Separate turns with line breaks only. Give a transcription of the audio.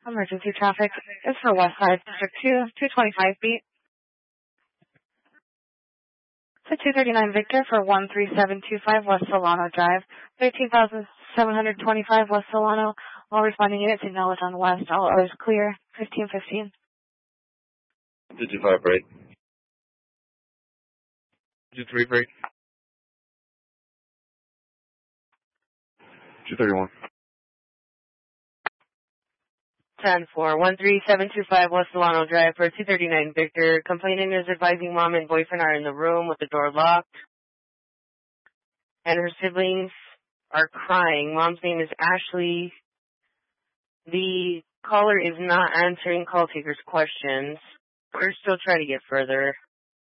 Emergency traffic is for West Side District 2, 225 beat. To 239 Victor for 13725 West Solano Drive, 13,725 West Solano. All responding units acknowledge on West. All others clear. 1515.
225 break.
23 break.
231.
10-4, 13725 West Solano Drive for 239 Victor. Complainant is advising mom and boyfriend are in the room with the door locked. And her siblings are crying. Mom's name is Ashley. The caller is not answering call taker's questions. We're still trying to get further.